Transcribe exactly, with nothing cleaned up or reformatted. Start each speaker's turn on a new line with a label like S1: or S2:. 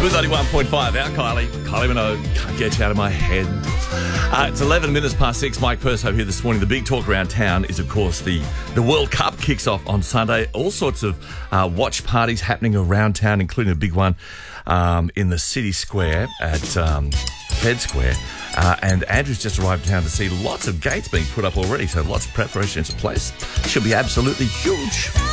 S1: Smooth ninety-one point five. Our Kylie. Kylie Minogue. Can't get you out of my head. Uh, it's eleven minutes past six. Mike Purso here this morning. The big talk around town is, of course, the, the World Cup kicks off on Sunday. All sorts of uh, watch parties happening around town, including a big one um, in the city square at um, Fed Square. Uh, and Andrew's just arrived in town to see lots of gates being put up already, so lots of preparations in place. Should be absolutely huge.